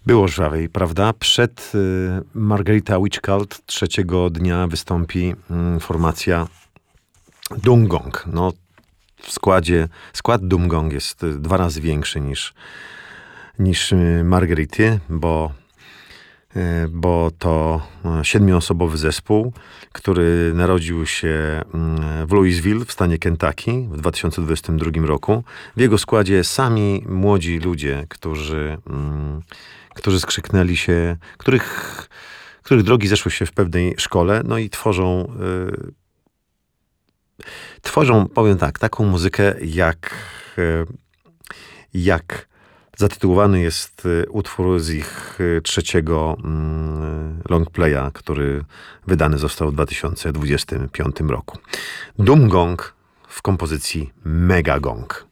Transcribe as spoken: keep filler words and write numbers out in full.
Było żwawiej, prawda? Przed y, Margarita Witch Cult trzeciego dnia wystąpi y, formacja Dumgong. No, w składzie, skład Dumgong jest y, dwa razy większy niż, niż y, Margarity, bo, y, bo to y, siedmioosobowy zespół, który narodził się y, w Louisville w stanie Kentucky w dwa tysiące dwudziestym drugim roku. W jego składzie sami młodzi ludzie, którzy... Y, którzy skrzyknęli się, których, których drogi zeszły się w pewnej szkole, no i tworzą, yy, tworzą, powiem tak, taką muzykę, jak, yy, jak zatytułowany jest utwór z ich trzeciego yy, longplaya, który wydany został w dwa tysiące dwudziestym piątym roku. Dumgong w kompozycji Megagong.